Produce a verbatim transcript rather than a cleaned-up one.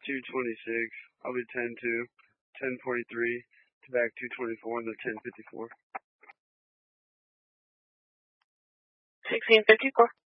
two twenty-six. I'll be ten two, ten forty-three, to back two twenty-four, and the ten fifty-four. sixteen fifty-four.